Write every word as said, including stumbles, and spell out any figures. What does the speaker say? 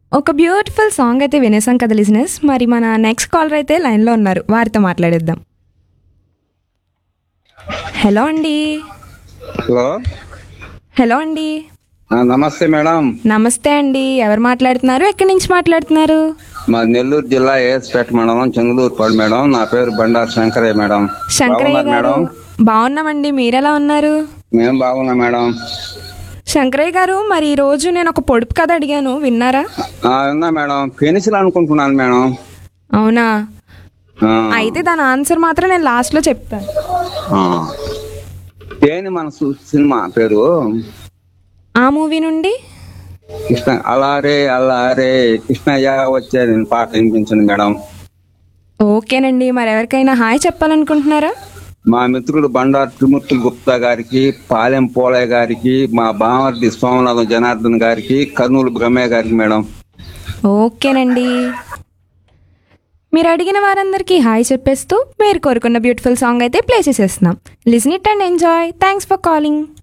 ఒక beautiful song అయితే వినేసాం కదా లిజనర్స్. మరి మన నెక్స్ట్ కాలర్ అయితే లైన్లో ఉన్నారు, వారితో మాట్లాడేద్దాం. హలో అండి. హలో హలో అండి. ఆ, నమస్తే మేడం. నమస్తే అండి. ఎవరు మాట్లాడుతున్నారు, ఎక్కడి నుంచి మాట్లాడుతున్నారు? మా నెల్లూరు జిల్లా ఏఎస్పేట మండలం చెంగులూరుపాడు మేడం. నా పేరు బండారు శంకరయ్య మేడం. శంకరయ్య బాగున్నారు గారు. మేడం? బాగున్నామండి, మీరెలా ఉన్నారు? మేము బాగున్నాం మేడం. శంకరయ్య గారు, మరి ఈ రోజు నేను ఒక పొడుపు కథ అడిగాను, విన్నారా? ఆ, ఉన్నా మేడం. పెన్సిల్ అనుకుంటున్నాను మేడం. అవునా? ఆ, అయితే దాని ఆన్సర్ మాత్రం నేను లాస్ట్ లో చెప్తాను. ఆ. తేని మనసు సినిమా పేరు ఆ మూవీ నుండి కృష్ణ అలారే అలారే కృష్ణయ్య వచ్చే నేను పాట వినిపించండి మేడం. ఓకేనండి. మరి ఎవరికైనా హాయ్ చెప్పాలనుకుంటున్నారా? మా మిత్రుడు బండారు త్రిమూర్తి గుప్తా గారికి, పాలెం పోలయ్య గారికి, మా బామర్ది సోమనాథం జనార్దన్ గారికి, కర్నూలు బ్రహ్మయ్య గారికి మేడం. ఓకేనండి. మీరు అడిగిన వారందరికీ హాయ్ చెప్పేస్తూ మీరు కోరుకున్న బ్యూటిఫుల్ సాంగ్ అయితే ప్లే చేసేస్తున్నాం. Listen it and enjoy. Thanks for calling.